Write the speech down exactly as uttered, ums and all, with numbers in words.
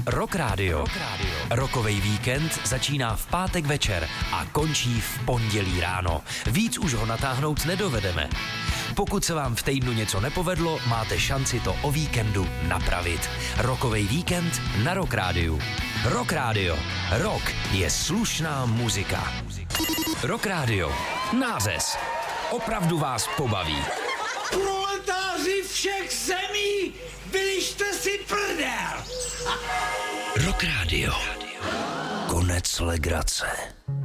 Rock Radio. Rockovej víkend začíná v pátek večer a končí v pondělí ráno. Víc už ho natáhnout nedovedeme. Pokud se vám v týdnu něco nepovedlo, máte šanci to o víkendu napravit. Rockovej víkend na Rock Radio. Rock Radio. Rock je slušná muzika. Rock Radio. Nářez. Opravdu vás pobaví. Proletáři všech zemí, vylište si prdel! Rock Radio. Konec legrace.